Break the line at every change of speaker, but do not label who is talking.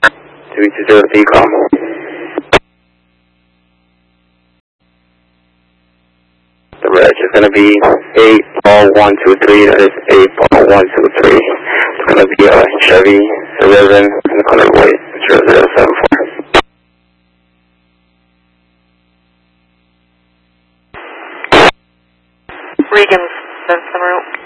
220 Decom. The reg is going to be 8-123, that is 8-123. It's going to be a Chevy Suburban in the color white, 0074.
Regan's en route.